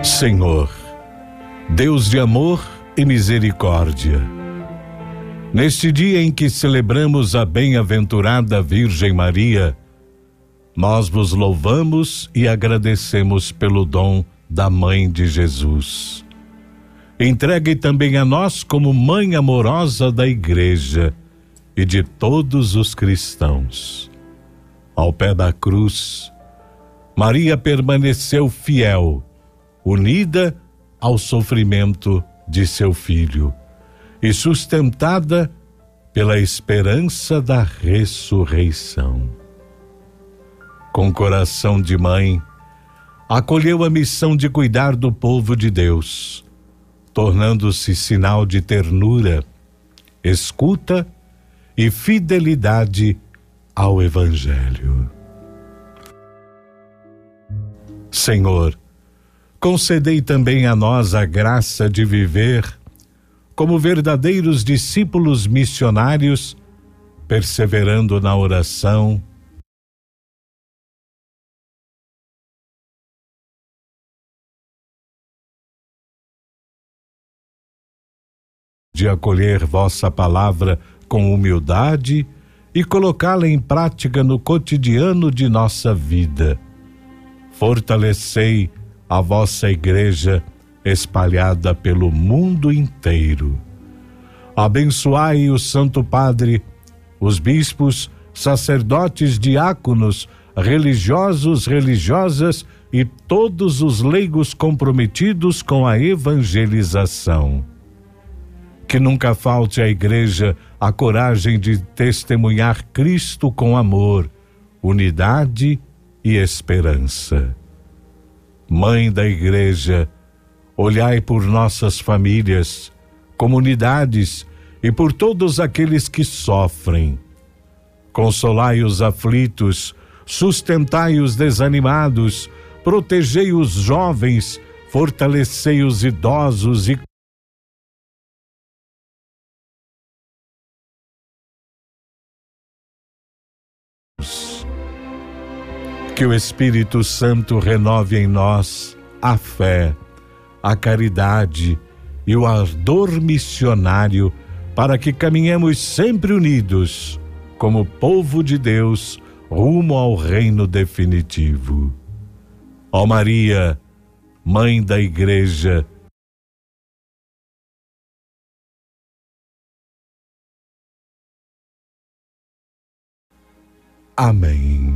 Senhor, Deus de amor e misericórdia, neste dia em que celebramos a bem-aventurada Virgem Maria, nós vos louvamos e agradecemos pelo dom da Mãe de Jesus. Entregue também a nós como Mãe amorosa da Igreja e de todos os cristãos. Ao pé da cruz, Maria permaneceu fiel, unida ao sofrimento de seu filho e sustentada pela esperança da ressurreição. Com coração de mãe, acolheu a missão de cuidar do povo de Deus, tornando-se sinal de ternura, escuta e fidelidade ao Evangelho. Senhor, concedei também a nós a graça de viver como verdadeiros discípulos missionários, perseverando na oração, de acolher vossa palavra com humildade e colocá-la em prática no cotidiano de nossa vida. Fortalecei a vossa Igreja espalhada pelo mundo inteiro. Abençoai o Santo Padre, os bispos, sacerdotes, diáconos, religiosos, religiosas e todos os leigos comprometidos com a evangelização. Que nunca falte à Igreja a coragem de testemunhar Cristo com amor, unidade e esperança. Mãe da Igreja, olhai por nossas famílias, comunidades e por todos aqueles que sofrem. Consolai os aflitos, sustentai os desanimados, protegei os jovens, fortalecei os idosos e que o Espírito Santo renove em nós a fé, a caridade e o ardor missionário para que caminhemos sempre unidos como povo de Deus rumo ao reino definitivo. Ó Maria, Mãe da Igreja, amém.